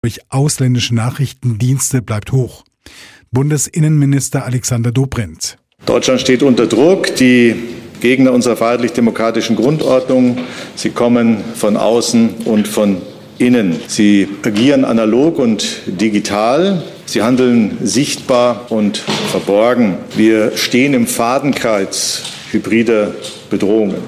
durch ausländische Nachrichtendienste bleibt hoch. Bundesinnenminister Alexander Dobrindt. Deutschland steht unter Druck. Die Gegner unserer freiheitlich-demokratischen Grundordnung, sie kommen von außen und von innen. Sie agieren analog und digital. Sie handeln sichtbar und verborgen. Wir stehen im Fadenkreuz hybrider Bedrohungen.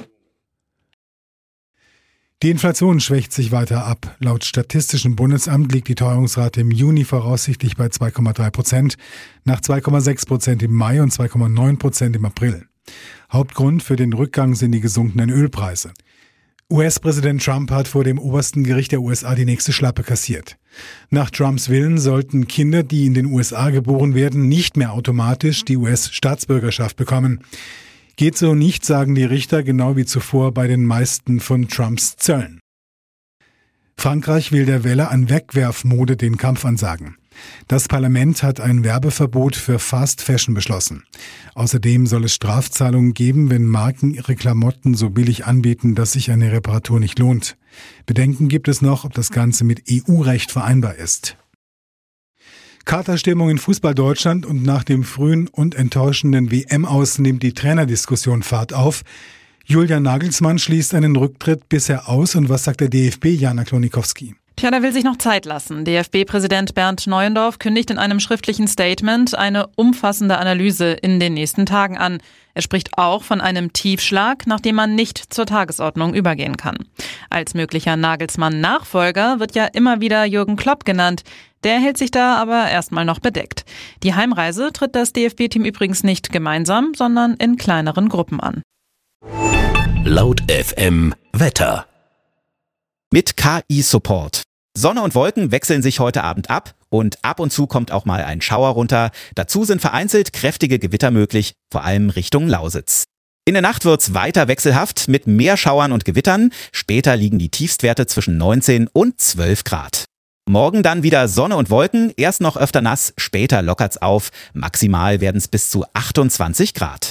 Die Inflation schwächt sich weiter ab. Laut Statistischem Bundesamt liegt die Teuerungsrate im Juni voraussichtlich bei 2,3%, nach 2,6% im Mai und 2,9% im April. Hauptgrund für den Rückgang sind die gesunkenen Ölpreise. US-Präsident Trump hat vor dem obersten Gericht der USA die nächste Schlappe kassiert. Nach Trumps Willen sollten Kinder, die in den USA geboren werden, nicht mehr automatisch die US-Staatsbürgerschaft bekommen. Geht so nicht, sagen die Richter, genau wie zuvor bei den meisten von Trumps Zöllen. Frankreich will der Welle an Wegwerfmode den Kampf ansagen. Das Parlament hat ein Werbeverbot für Fast Fashion beschlossen. Außerdem soll es Strafzahlungen geben, wenn Marken ihre Klamotten so billig anbieten, dass sich eine Reparatur nicht lohnt. Bedenken gibt es noch, ob das Ganze mit EU-Recht vereinbar ist. Katerstimmung in Fußball Deutschland und nach dem frühen und enttäuschenden WM-Aus nimmt die Trainerdiskussion Fahrt auf. Julian Nagelsmann schließt einen Rücktritt bisher aus. Und was sagt der DFB, Jana Klonikowski? Tja, der will sich noch Zeit lassen. DFB-Präsident Bernd Neuendorf kündigt in einem schriftlichen Statement eine umfassende Analyse in den nächsten Tagen an. Er spricht auch von einem Tiefschlag, nachdem man nicht zur Tagesordnung übergehen kann. Als möglicher Nagelsmann-Nachfolger wird ja immer wieder Jürgen Klopp genannt. Der hält sich da aber erstmal noch bedeckt. Die Heimreise tritt das DFB-Team übrigens nicht gemeinsam, sondern in kleineren Gruppen an. Laut FM Wetter. Mit KI-Support. Sonne und Wolken wechseln sich heute Abend ab und ab und zu kommt auch mal ein Schauer runter. Dazu sind vereinzelt kräftige Gewitter möglich, vor allem Richtung Lausitz. In der Nacht wird's weiter wechselhaft mit mehr Schauern und Gewittern. Später liegen die Tiefstwerte zwischen 19 und 12 Grad. Morgen dann wieder Sonne und Wolken, erst noch öfter nass, später lockert's auf. Maximal werden's bis zu 28 Grad.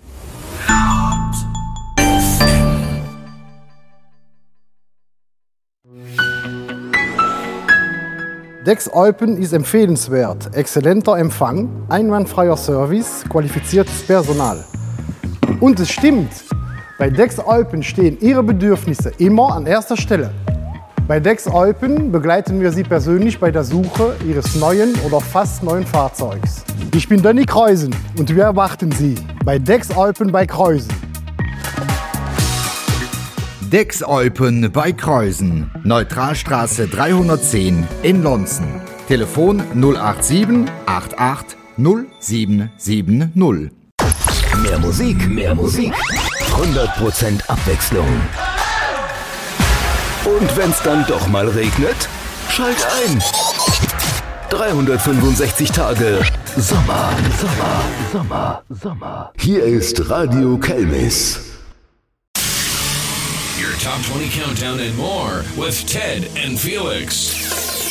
Dexalpen ist empfehlenswert. Exzellenter Empfang, einwandfreier Service, qualifiziertes Personal. Und es stimmt, bei Dexalpen stehen Ihre Bedürfnisse immer an erster Stelle. Bei Dexalpen begleiten wir Sie persönlich bei der Suche Ihres neuen oder fast neuen Fahrzeugs. Ich bin Danny Kreusen und wir erwarten Sie bei Dexalpen bei Kreusen. Dexalpen bei Kreusen, Neutralstraße 310 in Lonzen. Telefon 087 88 0770. Mehr Musik, mehr Musik. 100% Abwechslung. Und wenn's dann doch mal regnet, schalt ein. 365 Tage Sommer, Sommer, Sommer, Sommer. Hier ist Radio Kelmis. Your Top 20 Countdown and more with Ted and Felix.